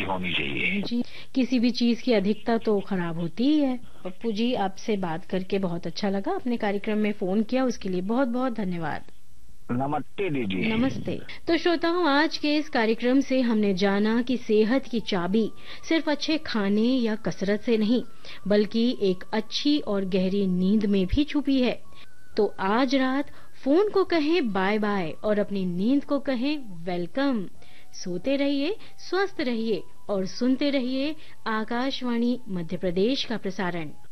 होनी चाहिए। जी, किसी भी चीज की अधिकता तो खराब होती ही है। पप्पू जी, आपसे बात करके बहुत अच्छा लगा। अपने कार्यक्रम में फोन किया उसके लिए बहुत बहुत धन्यवाद। नमस्ते दीदी। नमस्ते। तो श्रोताओं, आज के इस कार्यक्रम से हमने जाना कि सेहत की चाबी सिर्फ अच्छे खाने या कसरत से नहीं, बल्कि एक अच्छी और गहरी नींद में भी छुपी है। तो आज रात फोन को कहें बाय बाय और अपनी नींद को कहें वेलकम। सोते रहिए, स्वस्थ रहिए और सुनते रहिए आकाशवाणी मध्य प्रदेश का प्रसारण।